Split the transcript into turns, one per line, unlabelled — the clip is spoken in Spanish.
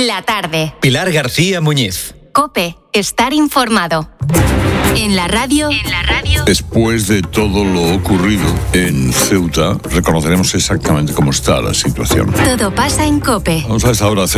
la tarde.
Pilar García Muñiz.
COPE, estar informado. En la radio.
Después de todo lo ocurrido en Ceuta, reconoceremos exactamente cómo está la situación.
Todo pasa en COPE.
Vamos a esta hora a hacer